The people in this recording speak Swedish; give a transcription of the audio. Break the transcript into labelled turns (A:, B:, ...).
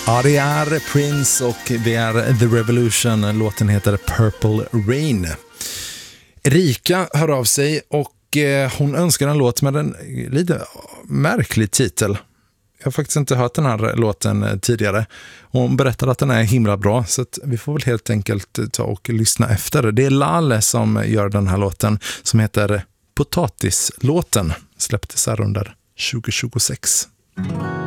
A: Ja, det är Prince och det är The Revolution. Låten heter Purple Rain. Erika hör av sig och hon önskar en låt med en lite märklig titel. Jag har faktiskt inte hört den här låten tidigare. Hon berättar att den är himla bra, så att vi får väl helt enkelt ta och lyssna efter. Det är Lalle som gör den här låten som heter Potatislåten. Släpptes här under 2026.